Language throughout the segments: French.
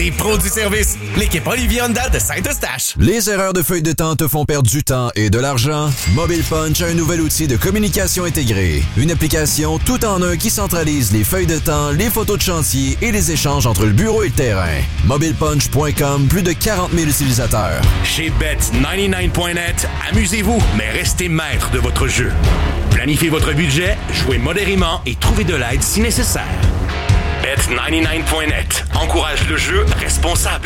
des pros du service. L'équipe Olivier Honda de Saint-Eustache. Les erreurs de feuille de temps te font perdre du temps et de l'argent? Mobile Punch a un nouvel outil de communication intégré. Une application tout en un qui centralise les feuilles de temps, les photos de chantier et les échanges entre le bureau et le terrain. MobilePunch.com, plus de 40 000 utilisateurs. Chez Bet99.net, amusez-vous, mais restez maître de votre jeu. Planifiez votre budget, jouez modérément et trouvez de l'aide si nécessaire. Bet99.net encourage le jeu responsable.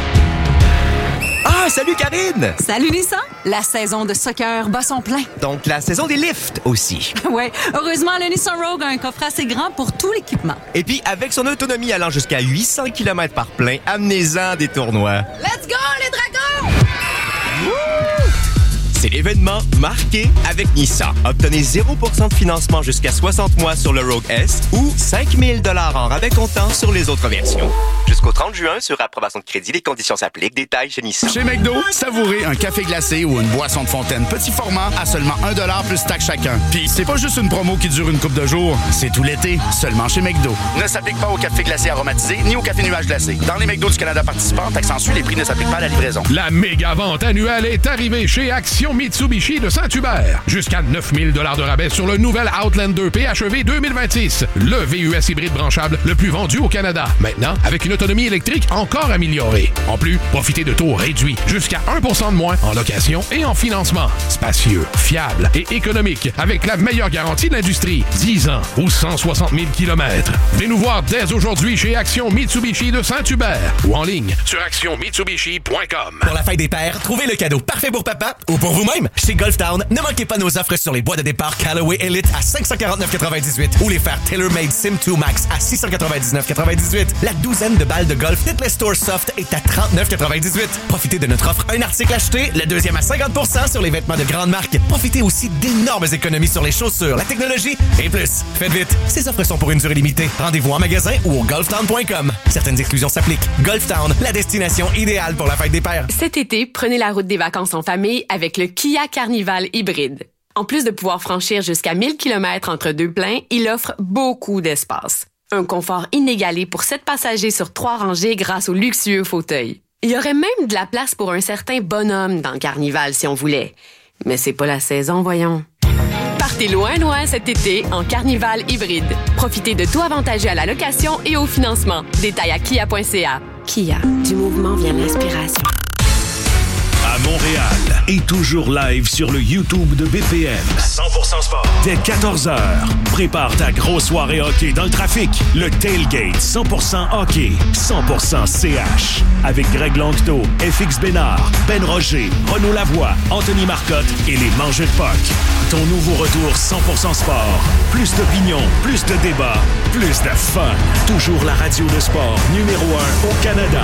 Ah, salut Karine! Salut Nissan! La saison de soccer bat son plein. Donc la saison des lifts aussi. Ouais, heureusement, le Nissan Rogue a un coffre assez grand pour tout l'équipement. Et puis, avec son autonomie allant jusqu'à 800 km par plein, amenez-en des tournois. Let's go, les dragons! C'est l'événement marqué avec Nissan. Obtenez 0% de financement jusqu'à 60 mois sur le Rogue S ou 5 000 $ en rabais comptant sur les autres versions. Jusqu'au 30 juin, sur approbation de crédit, les conditions s'appliquent. Détails chez Nissan. Chez McDo, savourez un café glacé ou une boisson de fontaine petit format à seulement 1$ plus taxe chacun. Puis c'est pas juste une promo qui dure une couple de jours, c'est tout l'été, seulement chez McDo. Ne s'applique pas au café glacé aromatisé ni au café nuage glacé. Dans les McDo du Canada participants, taxe en suit, les prix ne s'appliquent pas à la livraison. La méga vente annuelle est arrivée chez Action Mitsubishi de Saint-Hubert. Jusqu'à 9 000 $ de rabais sur le nouvel Outlander PHEV 2026. Le VUS hybride branchable le plus vendu au Canada. Maintenant, avec une autonomie électrique encore améliorée. En plus, profitez de taux réduits jusqu'à 1% de moins en location et en financement. Spacieux, fiable et économique avec la meilleure garantie de l'industrie. 10 ans ou 160 000 km. Venez nous voir dès aujourd'hui chez Action Mitsubishi de Saint-Hubert ou en ligne sur actionmitsubishi.com. Pour la fête des pères, trouvez le cadeau parfait pour papa ou pour vous-même. Chez Golftown, ne manquez pas nos offres sur les bois de départ Callaway Elite à 549,98 ou les fers TaylorMade Sim 2 Max à 699,98. La douzaine de balles de golf Titleist Tour Soft est à 39,98. Profitez de notre offre un article acheté, le deuxième à 50% sur les vêtements de grande marque. Profitez aussi d'énormes économies sur les chaussures, la technologie et plus. Faites vite, ces offres sont pour une durée limitée. Rendez-vous en magasin ou au golftown.com. Certaines exclusions s'appliquent. Golftown, la destination idéale pour la fête des pères. Cet été, prenez la route des vacances en famille avec le Kia Carnival hybride. En plus de pouvoir franchir jusqu'à 1000 km entre deux pleins, il offre beaucoup d'espace. Un confort inégalé pour 7 passagers sur 3 rangées grâce aux luxueux fauteuils. Il y aurait même de la place pour un certain bonhomme dans le Carnival si on voulait. Mais c'est pas la saison, voyons. Partez loin cet été en Carnival hybride. Profitez de tout avantageux à la location et au financement. Détails à kia.ca. Kia, du mouvement vient l'inspiration. À Montréal et toujours live sur le YouTube de BPM. 100% sport. Dès 14h, prépare ta grosse soirée hockey dans le trafic. Le Tailgate 100% hockey, 100% CH. Avec Greg Langto, FX Bénard, Ben Roger, Renaud Lavoie, Anthony Marcotte et les Mangeux de Puck. Ton nouveau retour 100% sport. Plus d'opinion, plus de débats, plus de fun. Toujours la radio de sport numéro 1 au Canada.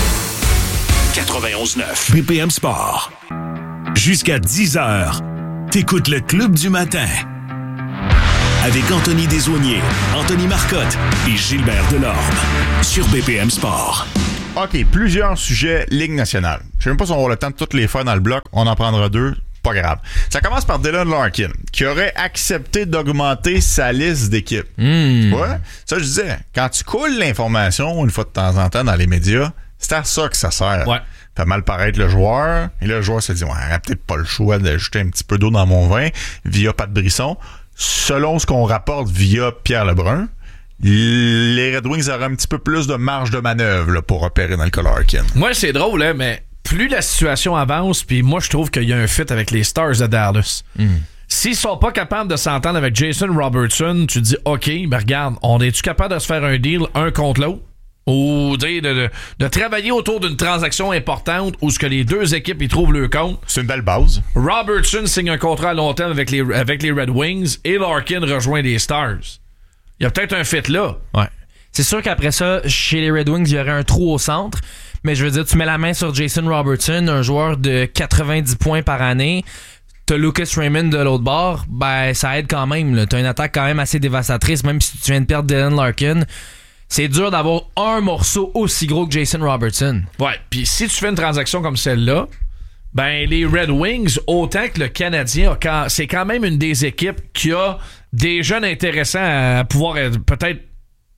91.9 BPM Sport. Jusqu'à 10h, t'écoutes le Club du matin. Avec Anthony Desaulniers, Anthony Marcotte et Gilbert Delorme. Sur BPM Sport. OK, plusieurs sujets Ligue nationale. Je sais même pas si on va avoir le temps de toutes les faire dans le bloc. On en prendra 2. Pas grave. Ça commence par Dylan Larkin, qui aurait accepté d'augmenter sa liste d'équipes. Ouais. Ça, je disais, quand tu coules l'information une fois de temps en temps dans les médias, c'est à ça que ça sert. Ouais. Fait mal paraître le joueur. Et là, le joueur se dit, ouais, j'aurais peut-être pas le choix d'ajouter un petit peu d'eau dans mon vin via Pat Brisson. Selon ce qu'on rapporte via Pierre Lebrun, les Red Wings auraient un petit peu plus de marge de manœuvre là, pour opérer dans le cas Larkin. Moi, c'est drôle, hein, mais plus la situation avance, puis moi, je trouve qu'il y a un fit avec les Stars de Dallas. S'ils sont pas capables de s'entendre avec Jason Robertson, tu dis, OK, ben regarde, on est-tu capable de se faire un deal un contre l'autre? Ou de travailler autour d'une transaction importante où ce que les deux équipes y trouvent leur compte. C'est une belle base. Robertson signe un contrat à long terme avec les Red Wings et Larkin rejoint les Stars. Il y a peut-être un fit là. Ouais. C'est sûr qu'après ça, chez les Red Wings, il y aurait un trou au centre. Mais je veux dire, tu mets la main sur Jason Robertson, un joueur de 90 points par année. T'as Lucas Raymond de l'autre bord. Ben, ça aide quand même. Là. T'as une attaque quand même assez dévastatrice, même si tu viens de perdre Dylan Larkin. C'est dur d'avoir un morceau aussi gros que Jason Robertson. Ouais, puis si tu fais une transaction comme celle-là, ben les Red Wings, autant que le Canadien, c'est quand même une des équipes qui a des jeunes intéressants à pouvoir peut-être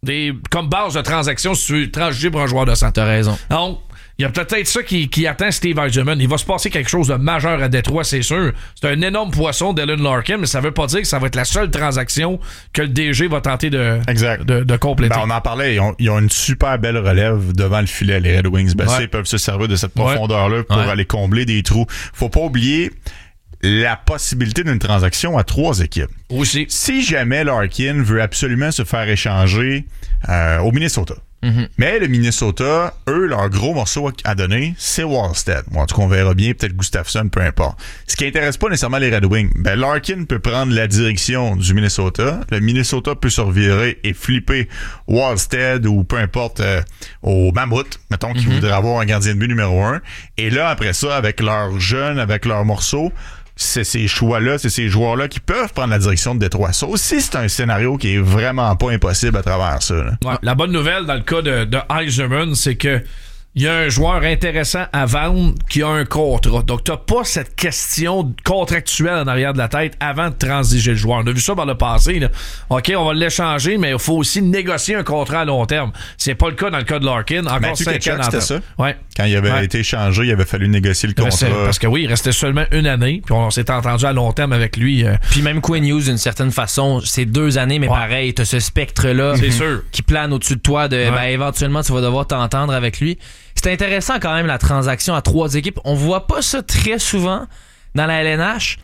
comme base de transaction si tu veux transiger pour un joueur de centre. T'as raison. Donc, il y a peut-être ça qui attend Steve Yzerman. Il va se passer quelque chose de majeur à Détroit, c'est sûr. C'est un énorme poisson, Dylan Larkin, mais ça veut pas dire que ça va être la seule transaction que le DG va tenter de compléter. On en parlait, ils ont une super belle relève devant le filet, les Red Wings. Ils peuvent se servir de cette profondeur-là pour aller combler des trous. Faut pas oublier la possibilité d'une transaction à 3 équipes. Aussi. Si jamais Larkin veut absolument se faire échanger au Minnesota. Mm-hmm. Mais le Minnesota, eux, leur gros morceau à donner, c'est Wallstead. Bon, en tout cas, on verra bien, peut-être Gustafsson, peu importe. Ce qui intéresse pas nécessairement les Red Wings, Larkin peut prendre la direction du Minnesota. Le Minnesota peut se revirer et flipper Wallstead ou peu importe au Mammouth, mettons, qui voudrait avoir un gardien de but numéro 1. Et là, après ça, avec leurs jeunes, avec leurs morceaux, c'est ces choix-là, c'est ces joueurs-là qui peuvent prendre la direction de Détroit. Ça aussi, c'est un scénario qui est vraiment pas impossible à travers ça. Ouais, la bonne nouvelle dans le cas de Yzerman, c'est que il y a un joueur intéressant à vendre qui a un contrat. Donc, t'as pas cette question contractuelle en arrière de la tête avant de transiger le joueur. On a vu ça par le passé. Là. OK, on va l'échanger, mais il faut aussi négocier un contrat à long terme. C'est pas le cas dans le cas de Larkin. Encore 5 ans. C'était ça? Ouais. Quand il avait été échangé, il avait fallu négocier le contrat. Parce que oui, il restait seulement 1 année, puis on s'est entendu à long terme avec lui. Puis même Quinn Hughes, d'une certaine façon, c'est 2 années, mais pareil, t'as ce spectre-là qui plane au-dessus de toi. Éventuellement, tu vas devoir t'entendre avec lui. C'est intéressant quand même la transaction à 3 équipes. On voit pas ça très souvent dans la LNH.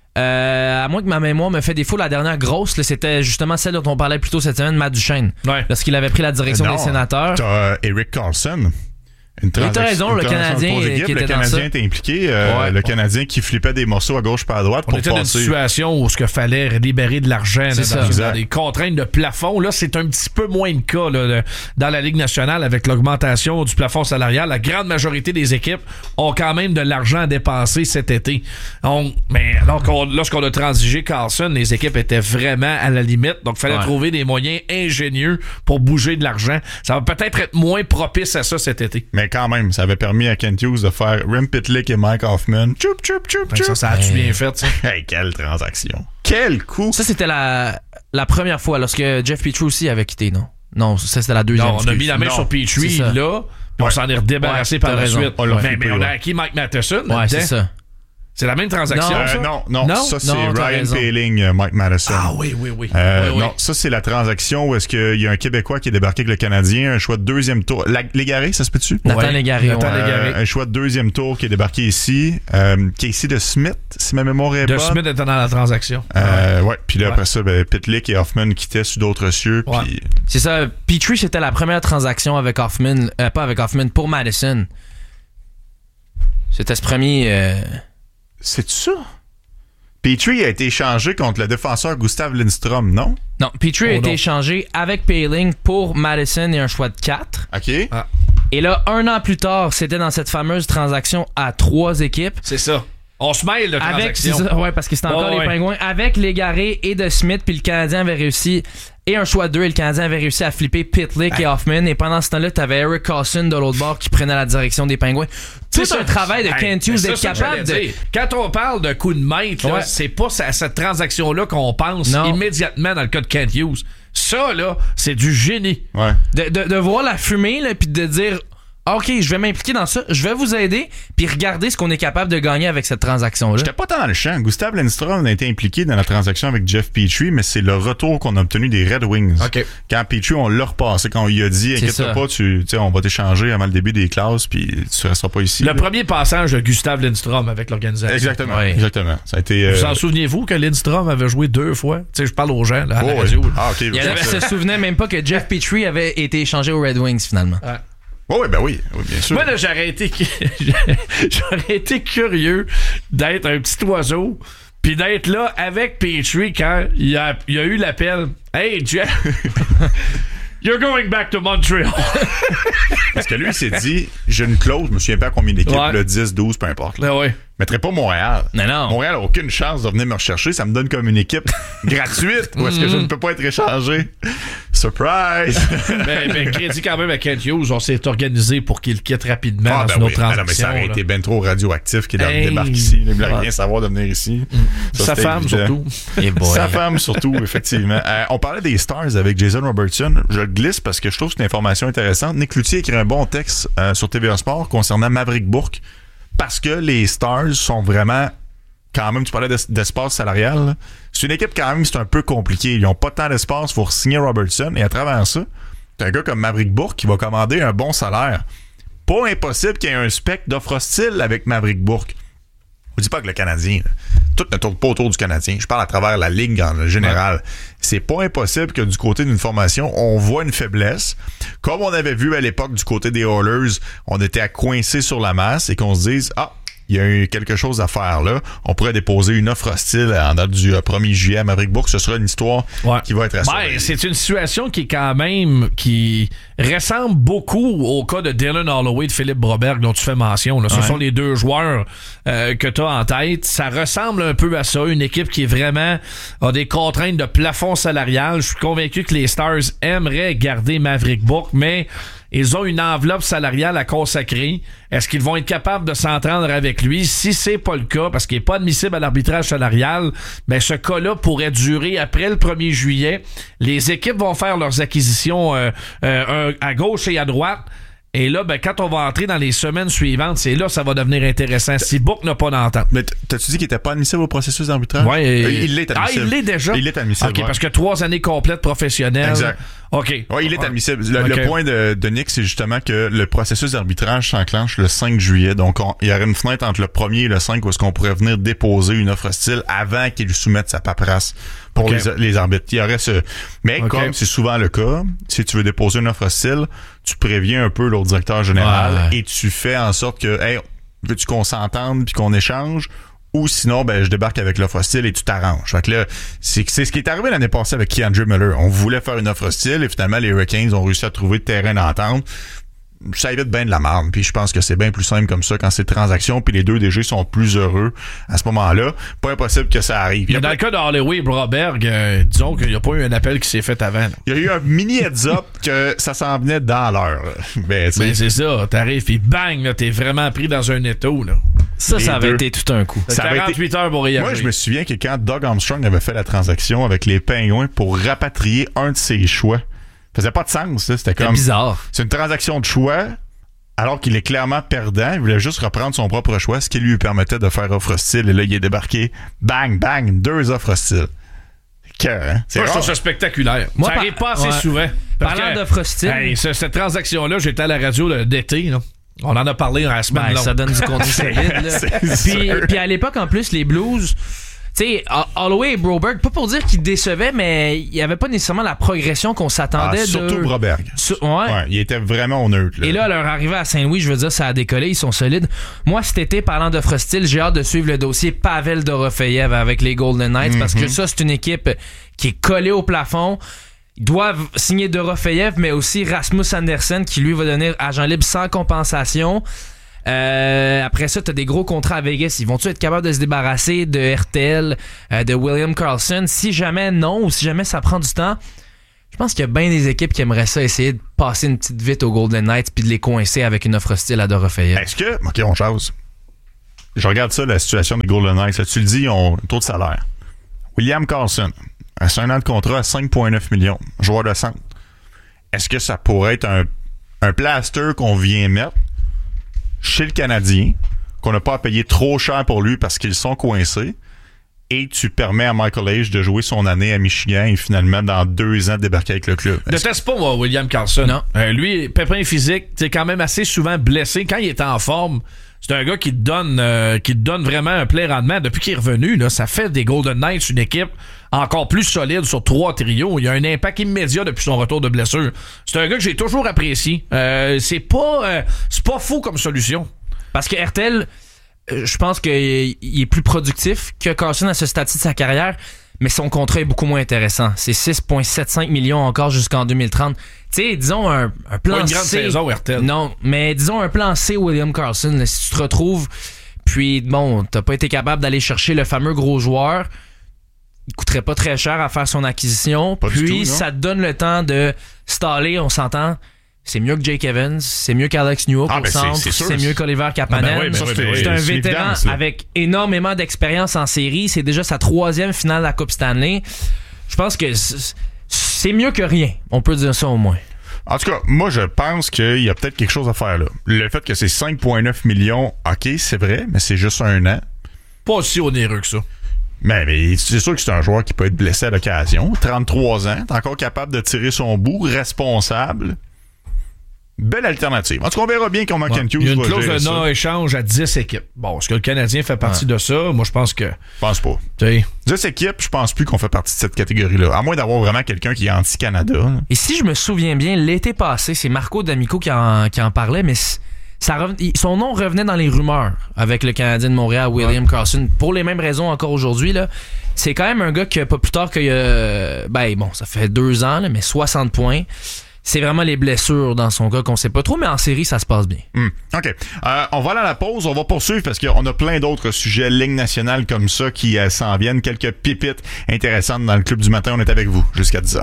À moins que ma mémoire me fait défaut, la dernière grosse, là, c'était justement celle dont on parlait plus tôt cette semaine, Matt Duchesne. Ouais. Lorsqu'il avait pris la direction des Sénateurs. T'as Erik Karlsson. T'as raison, le Canadien qui était le Canadien était impliqué. Le Canadien qui flippait des morceaux à gauche par à droite on pour était dans une situation où il fallait libérer de l'argent dans des contraintes de plafond. Là, c'est un petit peu moins le cas là, dans la Ligue nationale avec l'augmentation du plafond salarial. La grande majorité des équipes ont quand même de l'argent à dépenser cet été. Mais lorsqu'on a transigé Karlsson, les équipes étaient vraiment à la limite. Donc, il fallait trouver des moyens ingénieux pour bouger de l'argent. Ça va peut-être être moins propice à ça cet été. Mais quand même, ça avait permis à Kent Hughes de faire Rem Pitlick et Mike Hoffman. Ça a-tu bien fait, ça? Hey, quelle transaction. Quel coup! Ça, c'était la première fois, lorsque Jeff Petrie aussi avait quitté, non? Non, ça, c'était la deuxième. Non, on a mis la main sur Petrie, là, puis on s'en est redébarrassé par la suite. Mais on a acquis Mike Matheson. Ouais, c'est ça. C'est la même transaction, ça? Non. Ça, c'est Ryan Poehling, Mike Matheson. Ah oui. Non, ça, c'est la transaction où est-ce qu'il y a un Québécois qui est débarqué avec le Canadien, un choix de 2e tour. Légaré, ça se peut-tu? Nathan Légaré. Un choix de 2e tour qui est débarqué ici. Casey de Smith, si ma mémoire est bonne. De Smith était dans la transaction. Puis là, après ça, Pitlick et Hoffman quittaient sur d'autres cieux. Puis... C'est ça. Petrie, c'était la première transaction avec Hoffman. Pas avec Hoffman, pour Madison. C'était ce premier... C'est ça? Petrie a été échangé contre le défenseur Gustav Lindstrom, non? Non, Petrie a été échangé avec Poehling pour Madison et un choix de 4. OK. Ah. Et là, 1 an plus tard, c'était dans cette fameuse transaction à 3 équipes. C'est ça. On se mêle de transaction. Ouais, parce que c'était encore les Pingouins avec Légaré et de Smith, puis le Canadien avait réussi, et un choix de 2, et le Canadien avait réussi à flipper Pitlick et Hoffman, et pendant ce temps-là, t'avais Erik Karlsson de l'autre bord qui prenait la direction des Pingouins. C'est un travail de Kent Hughes d'être capable de... Quand on parle de coup de maître, là, c'est pas à cette transaction-là qu'on pense immédiatement dans le cas de Kent Hughes. Ça, là, c'est du génie. Ouais. De voir la fumée, là, puis de dire... OK, je vais m'impliquer dans ça, je vais vous aider, puis regardez ce qu'on est capable de gagner avec cette transaction-là. J'étais pas tant dans le champ. Gustav Lindstrom a été impliqué dans la transaction avec Jeff Petrie, mais c'est le retour qu'on a obtenu des Red Wings. Okay. Quand Petrie, on l'a repassé, quand on lui a dit, inquiète-toi pas, on va t'échanger avant le début des classes, puis tu resteras pas ici. Le premier passage de Gustav Lindstrom avec l'organisation. Exactement. Ouais. Exactement. Ça a été, vous en souvenez-vous que Lindstrom avait joué 2 fois? Tu sais, je parle aux gens, là, à la radio. Ah, OK. Il se souvenait même pas que Jeff Petrie avait été échangé aux Red Wings, finalement. Ouais. Oui, bien sûr. Moi, là, j'aurais été curieux d'être un petit oiseau puis d'être là avec Petrie quand il y a eu l'appel. Hey, Jeff, you're going back to Montreal. Parce que lui, il s'est dit, j'ai une clause, je me souviens pas combien d'équipes, 10, 12, peu importe. Là. Ouais. mettrais pas Montréal. Non. Montréal n'a aucune chance de venir me rechercher. Ça me donne comme une équipe gratuite où est-ce que je ne peux pas être échangé. Surprise! mais crédit quand même à Kent Hughes, on s'est organisé pour qu'il quitte rapidement dans une autre transaction. Mais ça aurait été bien trop radioactif qu'il débarque ici. Il ne voulait rien savoir de venir ici. Sa femme surtout. Sa femme surtout, effectivement. On parlait des Stars avec Jason Robertson. Je le glisse parce que je trouve que c'est une information intéressante. Nick Cloutier a écrit un bon texte sur TVA Sport concernant Maverick Bourque. Parce que les Stars sont vraiment, quand même, tu parlais d'espace salarial, là. C'est une équipe quand même, c'est un peu compliqué. Ils n'ont pas tant d'espace pour signer Robertson. Et à travers ça, t'as un gars comme Maverick Bourque qui va commander un bon salaire. Pas impossible qu'il y ait un spectre d'offre hostile avec Maverick Bourque. Je dis pas que le Canadien, là, tout ne tourne pas autour du Canadien. Je parle à travers la ligue en général. Ouais. C'est pas impossible que du côté d'une formation, on voit une faiblesse. Comme on avait vu à l'époque du côté des Oilers, on était à coincer sur la masse et qu'on se dise, il y a eu quelque chose à faire là. On pourrait déposer une offre hostile en date du 1er juillet à Maverick Bourque. Ce sera une histoire qui va être assurée. C'est une situation qui est quand même qui ressemble beaucoup au cas de Dylan Holloway de Philippe Broberg dont tu fais mention. Là. Ce sont les deux joueurs que tu as en tête. Ça ressemble un peu à ça. Une équipe qui est vraiment a des contraintes de plafond salarial. Je suis convaincu que les Stars aimeraient garder Maverick Bourque, mais ils ont une enveloppe salariale à consacrer. Est-ce qu'ils vont être capables de s'entendre avec lui? Si c'est pas le cas, parce qu'il n'est pas admissible à l'arbitrage salarial, ben ce cas-là pourrait durer après le 1er juillet. Les équipes vont faire leurs acquisitions à gauche et à droite. Et là, ben, quand on va entrer dans les semaines suivantes, c'est là que ça va devenir intéressant. Si Bourque n'a pas d'entente. Mais t'as-tu dit qu'il n'était pas admissible au processus d'arbitrage? Oui. Il l'est admissible. Il l'est déjà? Il est admissible, OK, parce que 3 années complètes professionnelles. Exact. OK. Oui, il est admissible. Le point de Nick, c'est justement que le processus d'arbitrage s'enclenche le 5 juillet. Donc, il y aurait une fenêtre entre le 1er et le 5 où est-ce qu'on pourrait venir déposer une offre hostile avant qu'il lui soumette sa paperasse pour les arbitres. Il y aurait ce... Mais comme c'est souvent le cas, si tu veux déposer une offre hostile, tu préviens un peu l'autre directeur général et tu fais en sorte que, hey, veux-tu qu'on s'entende puis qu'on échange? Ou sinon, ben, je débarque avec l'offre hostile et tu t'arranges. Fait que là, c'est ce qui est arrivé l'année passée avec Keandre Miller. On voulait faire une offre hostile et finalement, les Hurricanes ont réussi à trouver de terrain d'entente. Ça évite bien de la marde. Puis je pense que c'est bien plus simple comme ça quand c'est transaction puis les deux DG sont plus heureux à ce moment-là. Pas impossible que ça arrive. Mais dans le cas de Holloway et Broberg, disons qu'il n'y a pas eu un appel qui s'est fait avant. Là. Il y a eu un mini heads-up que ça s'en venait dans l'heure. Ben c'est ça. T'arrives puis bang, là, t'es vraiment pris dans un étau. Là. Ça avait été tout un coup. Ça 48 heures pour réagir. Moi, je me souviens que quand Doug Armstrong avait fait la transaction avec les Pingouins pour rapatrier un de ses choix, ça faisait pas de sens. Là. C'était comme bizarre. C'est une transaction de choix alors qu'il est clairement perdant. Il voulait juste reprendre son propre choix, ce qui lui permettait de faire offre hostile. Et là, il est débarqué. Bang, bang, 2 offres hostiles. Moi, je trouve ça spectaculaire. Moi, ça arrive pas assez souvent. Parlant d'offres hostiles. Cette transaction-là, j'étais à la radio d'été. Là. On en a parlé dans la semaine longue. Ça donne du contenu solide. Puis à l'époque, en plus, les Blues... Tu sais, Holloway et Broberg, pas pour dire qu'ils décevaient, mais il n'y avait pas nécessairement la progression qu'on s'attendait. Surtout Broberg. Il était vraiment neutre. Là. Et là, à leur arrivée à Saint-Louis, je veux dire, ça a décollé, ils sont solides. Moi, cet été, parlant d'offre hostile, j'ai hâte de suivre le dossier Pavel Dorofeyev avec les Golden Knights, parce que ça, c'est une équipe qui est collée au plafond. Ils doivent signer Dorofeyev, mais aussi Rasmus Andersen, qui lui va donner agent libre sans compensation. Après ça, t'as des gros contrats à Vegas. Ils vont-tu être capables de se débarrasser de RTL, de William Karlsson? Si jamais non, ou si jamais ça prend du temps, je pense qu'il y a bien des équipes qui aimeraient ça, essayer de passer une petite vite aux Golden Knights puis de les coincer avec une offre hostile à Dorofeyev. Est-ce que... OK, on chose. Je regarde ça, la situation des Golden Knights. Là, tu le dis, ils ont un taux de salaire. William Karlsson, c'est un an de contrat à 5,9 millions. Joueur de centre. Est-ce que ça pourrait être un plaster qu'on vient mettre chez le Canadien, qu'on n'a pas à payer trop cher pour lui parce qu'ils sont coincés, et tu permets à Michael Age de jouer son année à Michigan et finalement, dans 2 ans, de débarquer avec le club? Ne teste pas, moi, William Karlsson. Non. Lui, pépin physique, c'est quand même assez souvent blessé. Quand il est en forme, c'est un gars qui te donne vraiment un plein rendement. Depuis qu'il est revenu, là, ça fait des Golden Knights une équipe encore plus solide sur 3 trios. Il y a un impact immédiat depuis son retour de blessure. C'est un gars que j'ai toujours apprécié. C'est pas fou comme solution. Parce que RTL, je pense qu'il est plus productif que Karlsson à ce stade-ci de sa carrière, mais son contrat est beaucoup moins intéressant. C'est 6,75 millions encore jusqu'en 2030. Tu sais, disons un plan C. Une grande saison, RTL. Non, mais disons un plan C, William Karlsson, là, si tu te retrouves Puis bon, t'as pas été capable d'aller chercher le fameux gros joueur. Il coûterait pas très cher à faire son acquisition. Puis ça te donne le temps de staller, on s'entend. C'est mieux que Jake Evans, c'est mieux qu'Alex Newhook au centre, c'est mieux qu'Oliver Kapanen. C'est un vétéran avec énormément d'expérience en série. C'est déjà sa 3e finale de la Coupe Stanley. Je pense que c'est mieux que rien. On peut dire ça au moins. En tout cas, moi, je pense qu'il y a peut-être quelque chose à faire là. Le fait que c'est 5,9 millions, OK, c'est vrai, mais c'est juste un an. Pas aussi onéreux que ça. Mais c'est sûr que c'est un joueur qui peut être blessé à l'occasion. 33 ans, t'es encore capable de tirer son bout, responsable. Belle alternative. En tout cas, on verra bien comment Ken Hughes va gérer ça. Il y a une clause de non-échange à 10 équipes. Bon, est-ce que le Canadien fait partie de ça? Moi, je pense que... Je pense pas. 10 équipes, je pense plus qu'on fait partie de cette catégorie-là. À moins d'avoir vraiment quelqu'un qui est anti-Canada. Et si je me souviens bien, l'été passé, c'est Marco D'Amico qui en parlait, mais son nom revenait dans les rumeurs avec le Canadien de Montréal, William Karlsson, pour les mêmes raisons encore aujourd'hui. Là. C'est quand même un gars qui, pas plus tard que... ça fait 2 ans, là, mais 60 points. C'est vraiment les blessures dans son cas qu'on sait pas trop, mais en série, ça se passe bien. OK. On va aller à la pause. On va poursuivre parce qu'on a plein d'autres sujets Ligue nationale comme ça qui s'en viennent. Quelques pépites intéressantes dans le Club du matin. On est avec vous jusqu'à 10h.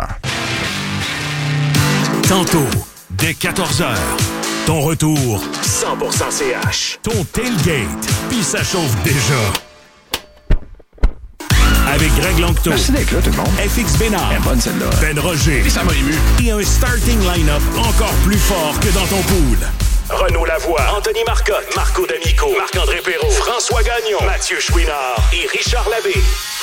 Tantôt, dès 14h, ton retour 100% CH. Ton tailgate, puis ça chauffe déjà. Avec Greg Langto. Merci d'être là, tout le monde. FX Bénard. Elle est bonne, celle-là. Ben Roger. Et ça m'a ému. Et un starting line-up encore plus fort que dans ton pool. Renaud Lavoie, Anthony Marcotte, Marco D'Amico, Marc-André Perrault, François Gagnon, Mathieu Chouinard et Richard Labbé.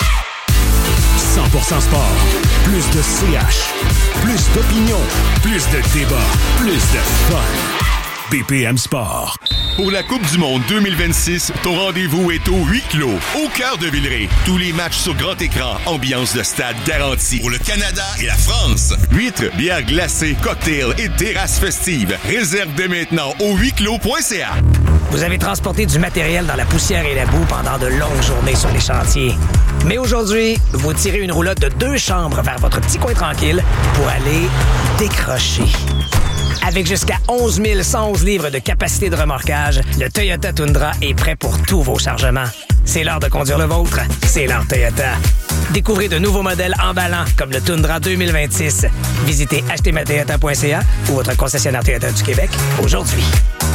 100% sport. Plus de CH. Plus d'opinion. Plus de débat. Plus de fun. BPM Sport. Pour la Coupe du Monde 2026, ton rendez-vous est au huis clos, au cœur de Villeray. Tous les matchs sur grand écran, ambiance de stade garantie. Pour le Canada et la France. Huîtres, bières glacées, cocktails et terrasses festives. Réserve dès maintenant au huisclos.ca. Vous avez transporté du matériel dans la poussière et la boue pendant de longues journées sur les chantiers. Mais aujourd'hui, vous tirez une roulotte de 2 chambres vers votre petit coin tranquille pour aller décrocher. Avec jusqu'à 11 111 livres de capacité de remorquage, le Toyota Tundra est prêt pour tous vos chargements. C'est l'heure de conduire le vôtre. C'est l'heure Toyota. Découvrez de nouveaux modèles emballants comme le Tundra 2026. Visitez achetezmatoyota.ca ou votre concessionnaire Toyota du Québec aujourd'hui.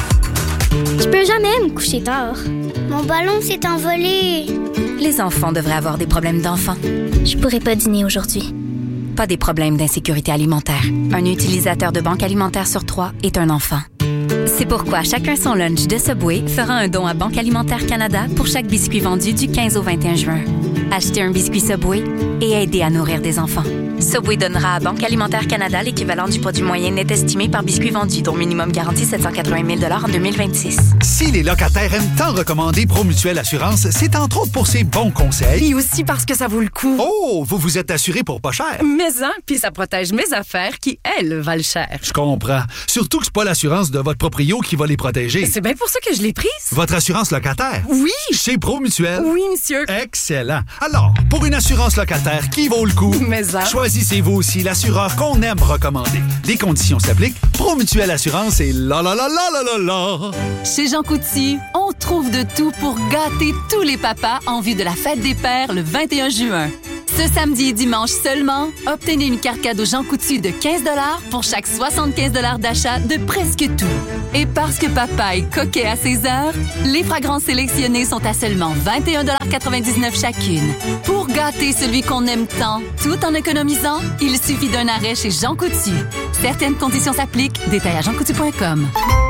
Je peux jamais me coucher tard. Mon ballon s'est envolé. Les enfants devraient avoir des problèmes d'enfants. Je pourrais pas dîner aujourd'hui. Pas des problèmes d'insécurité alimentaire. Un utilisateur de Banque Alimentaire sur 3 est un enfant. C'est pourquoi Chacun son lunch de Subway fera un don à Banque Alimentaire Canada pour chaque biscuit vendu du 15 au 21 juin. Achetez un biscuit Subway et aidez à nourrir des enfants. Subway donnera à Banque Alimentaire Canada l'équivalent du produit moyen net estimé par biscuit vendu, dont minimum garanti 780 000 $ en 2026. Si les locataires aiment tant recommander Promutuelle Assurance, c'est entre autres pour ses bons conseils. Et aussi parce que ça vaut le coup. Oh, vous vous êtes assuré pour pas cher. Mais hein, puis ça protège mes affaires qui, elles, valent cher. Je comprends. Surtout que c'est pas l'assurance de votre proprio qui va les protéger. C'est bien pour ça que je l'ai prise. Votre assurance locataire? Oui. Chez Promutuelle? Oui, monsieur. Excellent. Alors, pour une assurance locataire qui vaut le coup, choisissez-vous aussi l'assureur qu'on aime recommander. Les conditions s'appliquent. Promutuelle Assurance et la la la la la la la. Chez Jean Coutu, on trouve de tout pour gâter tous les papas en vue de la fête des pères le 21 juin. Ce samedi et dimanche seulement, obtenez une carte cadeau Jean Coutu de 15 $ pour chaque 75 $ d'achat de presque tout. Et parce que papa est coquet à ses heures, les fragrances sélectionnées sont à seulement 21,99 $ chacune. Pour gâter celui qu'on aime tant, tout en économisant, il suffit d'un arrêt chez Jean Coutu. Certaines conditions s'appliquent. Détail à jeancoutu.com.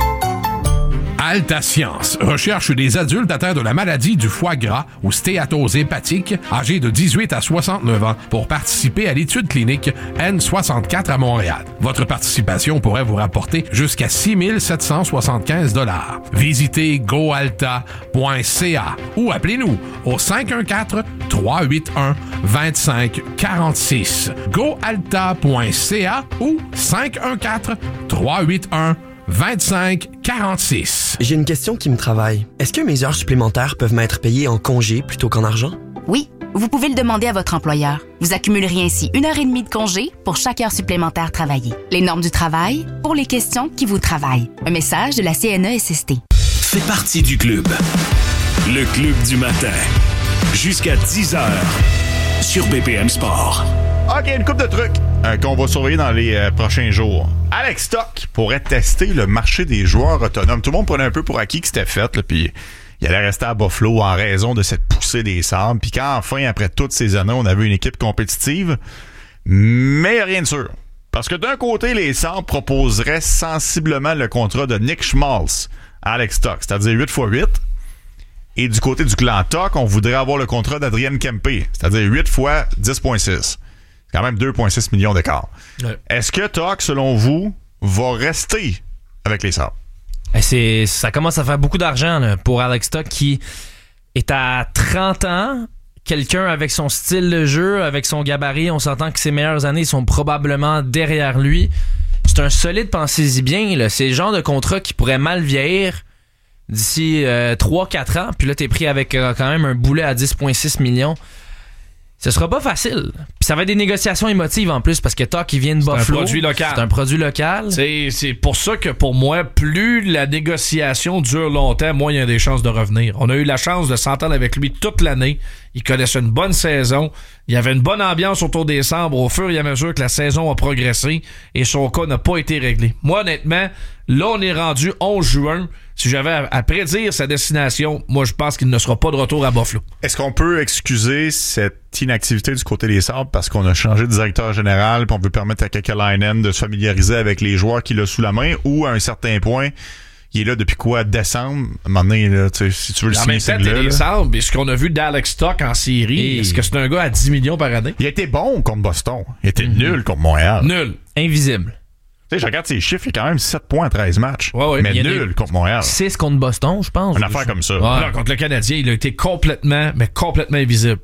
Alta Science recherche des adultes atteints de la maladie du foie gras ou stéatose hépatique, âgés de 18 à 69 ans, pour participer à l'étude clinique N64 à Montréal. Votre participation pourrait vous rapporter jusqu'à 6 775 $. Visitez goalta.ca ou appelez-nous au 514-381-2546. goalta.ca ou 514-381-2546. J'ai une question qui me travaille. Est-ce que mes heures supplémentaires peuvent m'être payées en congé plutôt qu'en argent? Oui, vous pouvez le demander à votre employeur. Vous accumuleriez ainsi 1h30 de congé pour chaque heure supplémentaire travaillée. Les normes du travail pour les questions qui vous travaillent. Un message de la CNESST. Fais partie du club. Le Club du matin. Jusqu'à 10h sur BPM Sport. OK, une couple de trucs qu'on va surveiller dans les prochains jours. Alex Stock pourrait tester le marché des joueurs autonomes. Tout le monde prenait un peu pour acquis que c'était fait, là, puis il allait rester à Buffalo en raison de cette poussée des Sabres. Puis quand enfin, après toutes ces années, on avait une équipe compétitive, mais rien de sûr. Parce que d'un côté, les Sabres proposeraient sensiblement le contrat de Nick Schmaltz à Alex Stock, c'est-à-dire 8x8. Et du côté du clan Stock, on voudrait avoir le contrat d'Adrian Kempe, c'est-à-dire 8 fois 10,6. C'est quand même 2,6 millions d'écart. Ouais. Est-ce que Stock, selon vous, va rester avec les Sabres? Ça commence à faire beaucoup d'argent là, pour Alex Stock qui est à 30 ans. Quelqu'un avec son style de jeu, avec son gabarit, on s'entend que ses meilleures années sont probablement derrière lui. C'est un solide, pensez-y bien. Là. C'est le genre de contrat qui pourrait mal vieillir d'ici 3-4 ans. Puis là, t'es pris avec quand même un boulet à 10,6 millions. Ce sera pas facile. Puis ça va être des négociations émotives en plus parce que Talk, il vient de Buffalo. C'est un produit local. C'est un produit local. C'est pour ça que pour moi, plus la négociation dure longtemps, moins il y a des chances de revenir. On a eu la chance de s'entendre avec lui toute l'année. Il connaissait une bonne saison. Il y avait une bonne ambiance autour des Sabres au fur et à mesure que la saison a progressé et son cas n'a pas été réglé. Moi, honnêtement, là, on est rendu 11 juin. Si j'avais à prédire sa destination, moi, je pense qu'il ne sera pas de retour à Buffalo. Est-ce qu'on peut excuser cette inactivité du côté des Sabres parce qu'on a changé de directeur général et on veut permettre à Kekalainen de se familiariser avec les joueurs qu'il a sous la main ou à un certain point, il est là depuis quoi? Décembre? À un moment donné, là, si tu veux le signer, c'est là. Les Sabres, et ce qu'on a vu d'Alex Stock en série, est-ce que c'est un gars à 10 millions par année? Il a été bon contre Boston. Il était nul contre Montréal. Nul. Invisible. Tu sais, je regarde ses chiffres, il y a quand même 7 points à 13 matchs. Ouais. Mais nul contre Montréal. 6 contre Boston, je pense. Une affaire comme ça. Ouais. Non, contre le Canadien, il a été complètement invisible.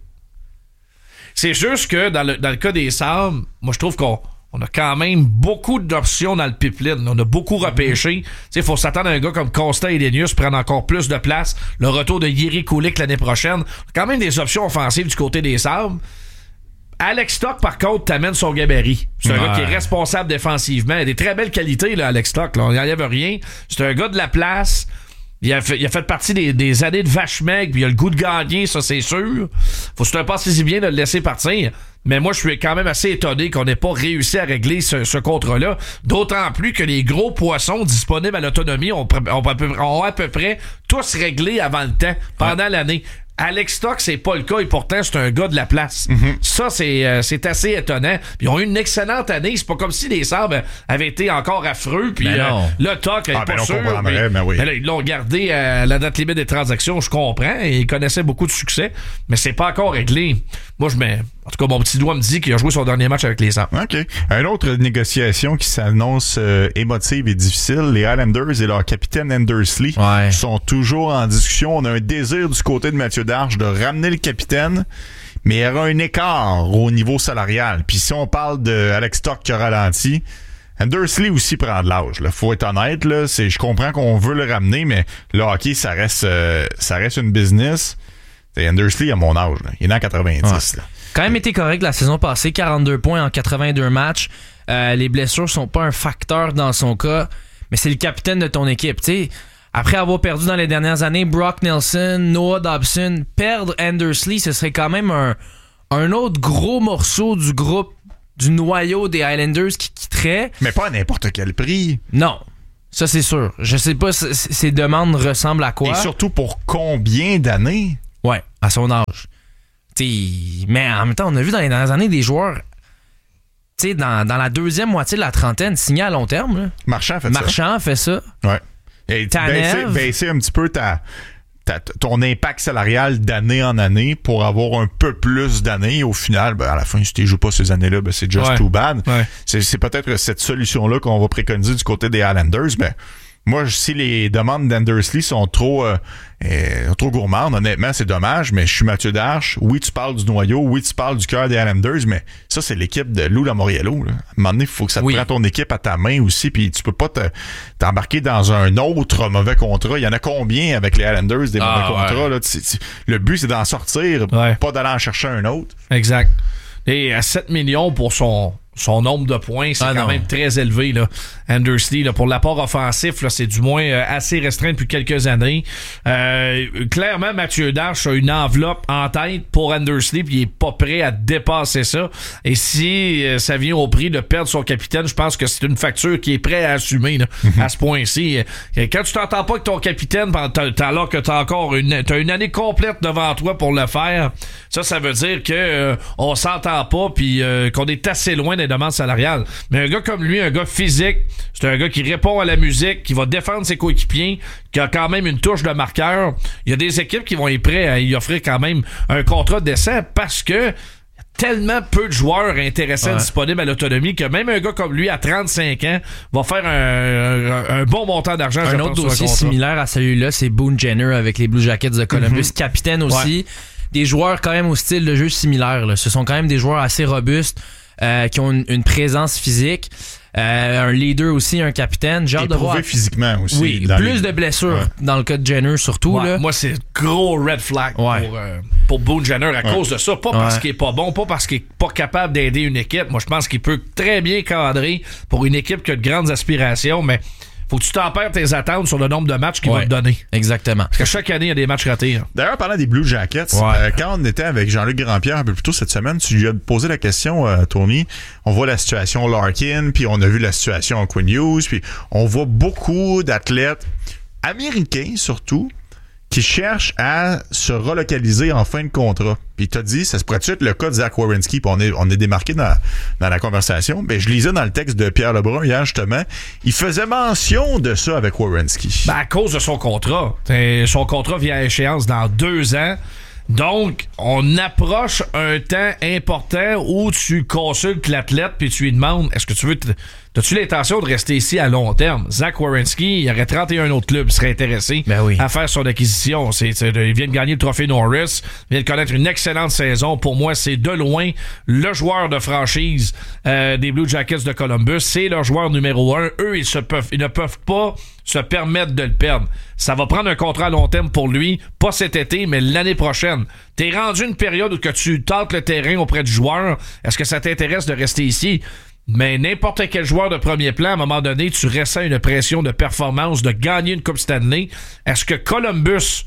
C'est juste que dans le cas des Sabres, moi, je trouve qu'on a quand même beaucoup d'options dans le pipeline. On a beaucoup repêché. Il faut s'attendre à un gars comme Costa et Elenius prendre encore plus de place. Le retour de Jiri Kulich l'année prochaine. Quand même des options offensives du côté des Sabres. Alex Stock, par contre, t'amène son gabarit. C'est un gars qui est responsable défensivement. Il a des très belles qualités, là, Alex Stock. Là. On n'y enlève rien. C'est un gars de la place. Il a fait partie des années de vache maigre, puis il a le goût de gagner, ça, c'est sûr. Faut se passer bien de le laisser partir. Mais moi, je suis quand même assez étonné qu'on n'ait pas réussi à régler ce contrat-là. D'autant plus que les gros poissons disponibles à l'autonomie ont à peu près tous réglés avant le temps, pendant l'année. Alex Stock, c'est pas le cas et pourtant, c'est un gars de la place. Ça, c'est assez étonnant. Puis ils ont eu une excellente année. C'est pas comme si les Sabres avaient été encore affreux. Puis là, Stock, est pas sûr. Mais là, ils l'ont gardé à la date limite des transactions, je comprends. Et ils connaissaient beaucoup de succès. Mais c'est pas encore réglé. Moi, en tout cas, mon petit doigt me dit qu'il a joué son dernier match avec les Sabres. OK. Une autre négociation qui s'annonce émotive et difficile. Les Islanders et leur capitaine Anders Lee sont toujours en discussion. On a un désir du côté de Mathieu Darche de ramener le capitaine, mais il y aura un écart au niveau salarial. Puis si on parle de Alex Stock qui a ralenti, Anders Lee aussi prend de l'âge. Là. Faut être honnête. Là. Je comprends qu'on veut le ramener, mais le hockey, ça reste une business. T'sais, Anders Lee a mon âge. Là. Il est né en 90. Là. Quand même été correct la saison passée, 42 points en 82 matchs. Les blessures sont pas un facteur dans son cas, mais c'est le capitaine de ton équipe. T'sais, après avoir perdu dans les dernières années Brock Nelson, Noah Dobson, perdre Anders Lee, ce serait quand même un autre gros morceau du groupe, du noyau des Highlanders qui quitterait. Mais pas à n'importe quel prix. Non. Ça, c'est sûr. Je sais pas si ces demandes ressemblent à quoi. Et surtout pour combien d'années? Ouais, à son âge. T'sais, mais en même temps, on a vu dans les dernières années des joueurs dans la deuxième moitié de la trentaine signés à long terme. Là. Marchand fait ça. Ouais. Et baisser un petit peu ton impact salarial d'année en année pour avoir un peu plus d'années. Au final, à la fin, si tu joues pas ces années-là, c'est just too bad. Ouais. C'est peut-être cette solution-là qu'on va préconiser du côté des Islanders, mais moi, si les demandes d'Anders Lee sont trop gourmandes, honnêtement, c'est dommage, mais je suis Mathieu Darche. Oui, tu parles du noyau. Oui, tu parles du cœur des Islanders, mais ça, c'est l'équipe de Lou Lamoriello. Là. À un moment donné, il faut que ça te prenne ton équipe à ta main aussi, puis tu peux pas t'embarquer dans un autre mauvais contrat. Il y en a combien avec les Islanders, des mauvais contrats? Là? Le but, c'est d'en sortir, pas d'aller en chercher un autre. Exact. Et à 7 millions pour son son nombre de points, c'est quand même très élevé, là. Andersley, là, pour l'apport offensif, là, c'est du moins assez restreint depuis quelques années. Clairement, Mathieu Darche a une enveloppe en tête pour Andersley, puis il est pas prêt à dépasser ça. Et si ça vient au prix de perdre son capitaine, je pense que c'est une facture qui est prêt à assumer, là, à ce point-ci. Quand tu t'entends pas avec ton capitaine, alors que t'as une année complète devant toi pour le faire, ça veut dire que on s'entend pas, puis qu'on est assez loin des demandes salariales. Mais un gars comme lui, un gars physique, c'est un gars qui répond à la musique, qui va défendre ses coéquipiers, qui a quand même une touche de marqueur. Il y a des équipes qui vont être prêtes à y offrir quand même un contrat décent parce que tellement peu de joueurs intéressants disponibles à l'autonomie que même un gars comme lui à 35 ans va faire un bon montant d'argent. Un autre dossier similaire à celui-là, c'est Boone Jenner avec les Blue Jackets de Columbus, capitaine aussi. Des joueurs quand même au style de jeu similaire, là. Ce sont quand même des joueurs assez robustes qui ont une présence physique. Un leader aussi, un capitaine. J'ai hâte de voir. Physiquement aussi. Oui, plus de blessures dans le cas de Jenner surtout. Là. Moi, c'est gros red flag pour Boone Jenner à cause de ça. Pas parce qu'il est pas bon, pas parce qu'il est pas capable d'aider une équipe. Moi, je pense qu'il peut très bien cadrer pour une équipe qui a de grandes aspirations, mais faut que tu tempères tes attentes sur le nombre de matchs qu'il va te donner. Exactement. Parce que chaque année, il y a des matchs ratés. Hein. D'ailleurs, parlant des Blue Jackets, quand on était avec Jean-Luc Grandpierre un peu plus tôt cette semaine, tu lui as posé la question, Tony. On voit la situation Larkin, puis on a vu la situation Quinn Hughes, puis on voit beaucoup d'athlètes américains surtout qui cherchent à se relocaliser en fin de contrat. Puis t'as dit, ça se pourrait être le cas de Zach Werenski, puis on est démarqué dans la conversation. Ben, je lisais dans le texte de Pierre Lebrun hier, justement, il faisait mention de ça avec Werenski. Ben, à cause de son contrat. Son contrat vient à échéance dans 2 ans. Donc, on approche un temps important où tu consultes l'athlète puis tu lui demandes, est-ce que as-tu l'intention de rester ici à long terme? Zach Werenski, il y aurait 31 autres clubs qui seraient intéressés à faire son acquisition. Il vient de gagner le trophée Norris, il vient de connaître une excellente saison. Pour moi, c'est de loin le joueur de franchise des Blue Jackets de Columbus. C'est leur joueur numéro 1. Eux, ils ne peuvent pas se permettre de le perdre. Ça va prendre un contrat à long terme pour lui, pas cet été, mais l'année prochaine. T'es rendu une période où que tu tentes le terrain auprès du joueur. Est-ce que ça t'intéresse de rester ici? Mais n'importe quel joueur de premier plan, à un moment donné, tu ressens une pression de performance, de gagner une Coupe Stanley. Est-ce que Columbus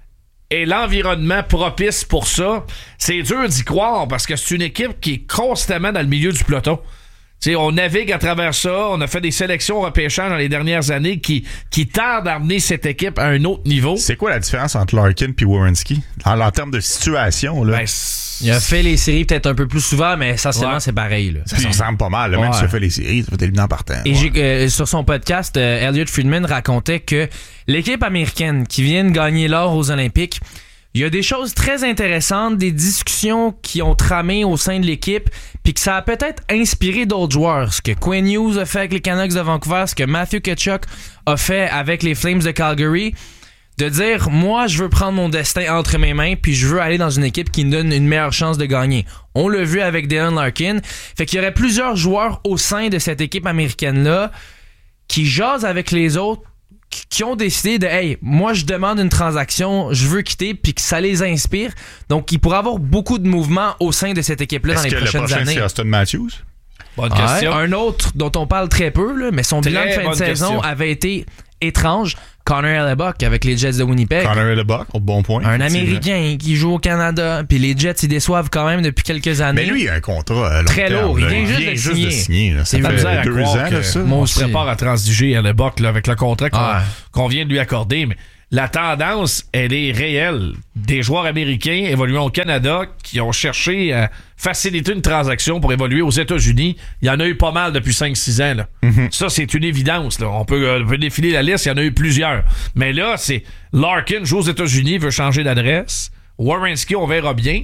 est l'environnement propice pour ça? C'est dur d'y croire parce que c'est une équipe qui est constamment dans le milieu du peloton. T'sais, on navigue à travers ça, on a fait des sélections repêchage dans les dernières années qui tardent à amener cette équipe à un autre niveau. C'est quoi la différence entre Larkin et Werenski en termes de situation? Là? Il a fait les séries peut-être un peu plus souvent, mais essentiellement c'est pareil. Là. Ça ressemble pas mal. Là. Même si il a fait les séries, ça va être évident par temps. Et sur son podcast, Elliot Friedman racontait que l'équipe américaine qui vient de gagner l'or aux Olympiques, il y a des choses très intéressantes, des discussions qui ont tramé au sein de l'équipe, puis que ça a peut-être inspiré d'autres joueurs. Ce que Quinn Hughes a fait avec les Canucks de Vancouver, ce que Matthew Tkachuk a fait avec les Flames de Calgary, de dire, moi, je veux prendre mon destin entre mes mains, puis je veux aller dans une équipe qui me donne une meilleure chance de gagner. On l'a vu avec Dylan Larkin. Fait qu'il y aurait plusieurs joueurs au sein de cette équipe américaine-là qui jasent avec les autres, qui ont décidé de hey, moi je demande une transaction, je veux quitter, puis que ça les inspire. Donc il pourrait y avoir beaucoup de mouvements au sein de cette équipe-là dans les prochaines années. Est-ce que le prochain c'est Austin Matthews? Bonne question. Un autre dont on parle très peu, là, mais son bilan de fin de saison avait été étrange. Connor Hellebuck avec les Jets de Winnipeg. Connor Hellebuck, au bon point. Un Américain qui joue au Canada, puis les Jets ils déçoivent quand même depuis quelques années. Mais lui, il a un contrat très lourd. Il vient juste de signer. Ça fait 2 ans, là, ça. On se prépare à transiger Hellebuck avec le contrat qu'on vient de lui accorder, mais la tendance, elle est réelle. Des joueurs américains évoluant au Canada qui ont cherché à faciliter une transaction pour évoluer aux États-Unis. Il y en a eu pas mal depuis 5-6 ans. Là. Ça, c'est une évidence. Là. On peut défiler la liste, il y en a eu plusieurs. Mais là, c'est Larkin joue aux États-Unis, veut changer d'adresse. Werenski, on verra bien.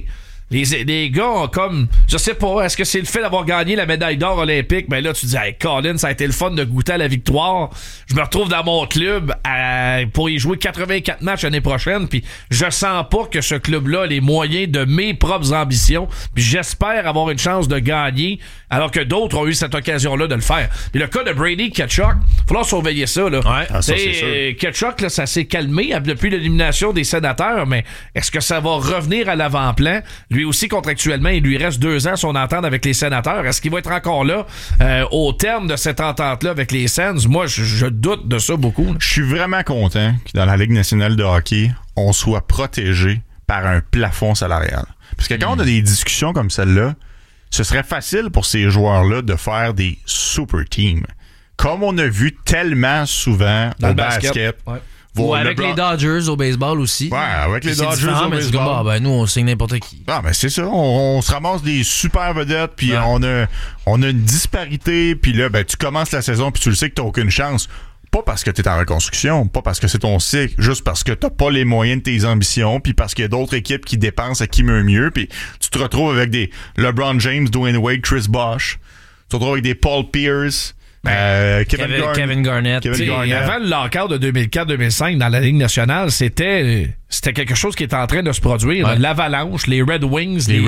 Les gars ont comme, je sais pas, est-ce que c'est le fait d'avoir gagné la médaille d'or olympique? Ben là, tu dis, hey, Colin, ça a été le fun de goûter à la victoire. Je me retrouve dans mon club pour y jouer 84 matchs l'année prochaine, puis je sens pas que ce club-là a les moyens de mes propres ambitions, puis j'espère avoir une chance de gagner, alors que d'autres ont eu cette occasion-là de le faire. Puis le cas de Brady Tkachuk, il va falloir surveiller ça, là. Ça, c'est sûr. Tkachuk, là, ça s'est calmé depuis l'élimination des Sénateurs, mais est-ce que ça va revenir à l'avant-plan? Lui lui aussi, contractuellement, il lui reste 2 ans son entente avec les Sénateurs. Est-ce qu'il va être encore là au terme de cette entente-là avec les Sens? Moi, je doute de ça beaucoup. Je suis vraiment content que dans la Ligue nationale de hockey, on soit protégé par un plafond salarial. Parce que quand on a des discussions comme celle-là, ce serait facile pour ces joueurs-là de faire des super teams. Comme on a vu tellement souvent dans au basket. Ouais. Ou avec les Dodgers au baseball aussi. Ouais, avec les Dodgers au baseball. Ben, nous, on signe n'importe qui. Ah, ben c'est ça. On se ramasse des super vedettes, puis on a une disparité, puis là, ben tu commences la saison, puis tu le sais que t'as aucune chance. Pas parce que t'es en reconstruction, pas parce que c'est ton cycle, juste parce que t'as pas les moyens de tes ambitions, puis parce qu'il y a d'autres équipes qui dépensent à qui mieux, puis tu te retrouves avec des LeBron James, Dwayne Wade, Chris Bosh. Tu te retrouves avec des Paul Pierce. Kevin Garnett. Avant le lockout de 2004-2005 dans la Ligue nationale, c'était quelque chose qui était en train de se produire. Ouais. L'Avalanche, les Red Wings, les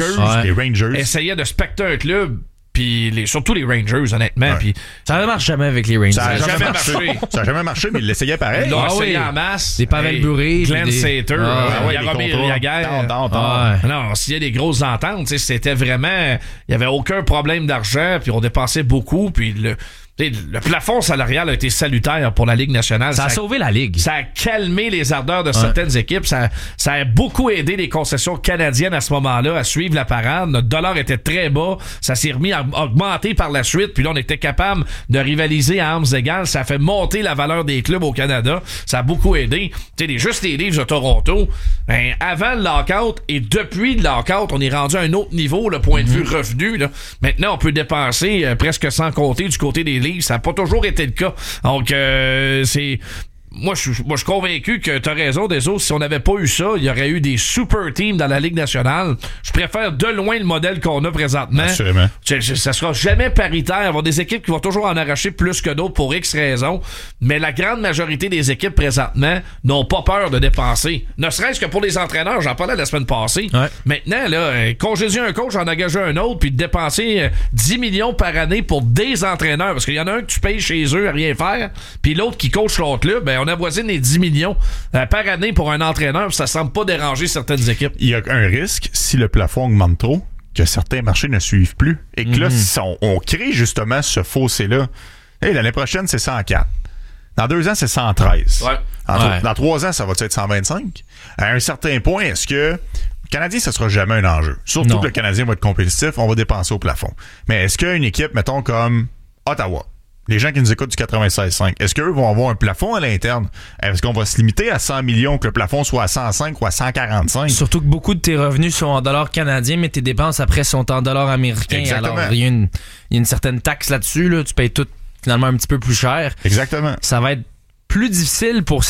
Rangers essayaient de specter un club. Puis surtout les Rangers, honnêtement. Ouais. Puis ça ne marche jamais avec les Rangers. Ça n'a jamais marché. Ça n'a jamais marché, mais ils l'essayaient pareil. Ils l'ont essayé en masse. Des Pavel Buré. Glenn Sater. Jaromir Jagr. Non, s'il y a des grosses ententes, c'était vraiment... Il n'y avait aucun problème d'argent, puis on dépensait beaucoup, puis le plafond salarial a été salutaire pour la Ligue nationale. Ça a sauvé la Ligue. Ça a calmé les ardeurs de certaines équipes. Ça a beaucoup aidé les concessions canadiennes à ce moment-là à suivre la parade. Notre dollar était très bas. Ça s'est remis à augmenter par la suite. Puis là, on était capable de rivaliser à armes égales. Ça a fait monter la valeur des clubs au Canada. Ça a beaucoup aidé. Tu sais, juste les Leafs de Toronto, avant le lockout et depuis le lockout, on est rendu à un autre niveau, le point de vue revenu. Là. Maintenant, on peut dépenser presque sans compter du côté des Leafs. Ça n'a pas toujours été le cas. Donc, c'est... Moi, je suis convaincu que t'as raison, Deso. Si on n'avait pas eu ça, il y aurait eu des super teams dans la Ligue nationale. Je préfère de loin le modèle qu'on a présentement. Assurément. Ça sera jamais paritaire. Il va y avoir des équipes qui vont toujours en arracher plus que d'autres pour X raisons. Mais la grande majorité des équipes présentement n'ont pas peur de dépenser. Ne serait-ce que pour les entraîneurs. J'en parlais la semaine passée. Ouais. Maintenant, là, congédier un coach, en engager un autre, puis de dépenser 10 millions par année pour des entraîneurs. Parce qu'il y en a un que tu payes chez eux à rien faire, puis l'autre qui coach l'autre club, ben, on avoisine les 10 millions par année pour un entraîneur, ça semble pas déranger certaines équipes. Il y a un risque, si le plafond augmente trop, que certains marchés ne suivent plus. Et que là, on crée justement ce fossé-là. Hey, l'année prochaine, c'est 104. Dans 2 ans, c'est 113. Ouais. Dans 3 ans, ça va être 125. À un certain point, est-ce que le Canadien, ça sera jamais un enjeu? Surtout que le Canadien va être compétitif, on va dépenser au plafond. Mais est-ce qu'une équipe, mettons, comme Ottawa, les gens qui nous écoutent du 96.5, est-ce qu'eux vont avoir un plafond à l'interne? Est-ce qu'on va se limiter à 100 millions, que le plafond soit à 105 ou à 145? Surtout que beaucoup de tes revenus sont en dollars canadiens, mais tes dépenses après sont en dollars américains. Exactement. Alors, il y a une certaine taxe là-dessus. Là. Tu payes tout finalement un petit peu plus cher. Exactement. Ça va être plus difficile pour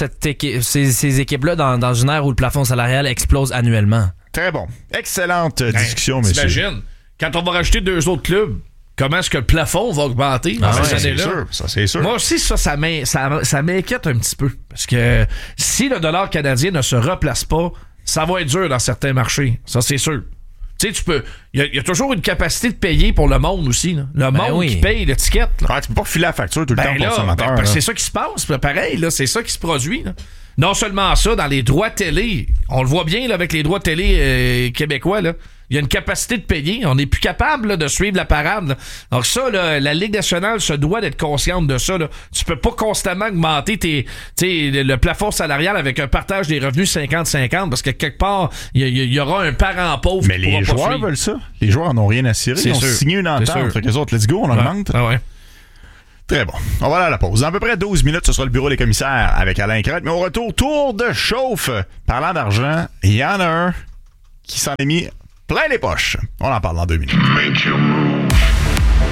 ces équipes-là dans une ère où le plafond salarial explose annuellement. Très bon. Excellente discussion, messieurs. T'imagines, quand on va rajouter 2 autres clubs, comment est-ce que le plafond va augmenter dans cette année-là? Ça, c'est sûr. Moi aussi, ça m'inquiète un petit peu. Parce que si le dollar canadien ne se replace pas, ça va être dur dans certains marchés. Ça, c'est sûr. Tu sais, tu peux... Il y a toujours une capacité de payer pour le monde aussi. Là. Le monde qui paye l'étiquette. Ah, tu peux pas filer la facture tout le temps pour consommateur. C'est ça qui se passe. Pareil, là, c'est ça qui se produit. Là. Non seulement ça, dans les droits télé, on le voit bien là, avec les droits télé québécois, là. Il y a une capacité de payer. On n'est plus capable là, de suivre la parade. Là. Donc ça, là, la Ligue nationale se doit d'être consciente de ça. Là. Tu peux pas constamment augmenter le plafond salarial avec un partage des revenus 50-50 parce que quelque part, il y aura un parent pauvre. Mais les joueurs veulent ça. Les joueurs n'en ont rien à cirer. Ils ont signé une entente. Fait que les autres, let's go, on augmente. Ah ouais. Très bon. On va aller à la pause. Dans à peu près 12 minutes, ce sera le bureau des commissaires avec Alain Crête. Mais au retour, tour de chauffe. Parlant d'argent, il y en a un qui s'en est mis plein les poches. On en parle dans 2 minutes.